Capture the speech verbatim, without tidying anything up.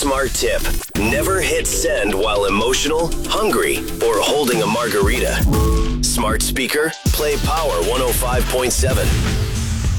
smart tip. Never hit send while emotional, hungry, or holding a margarita. Smart speaker, play Power one oh five point seven.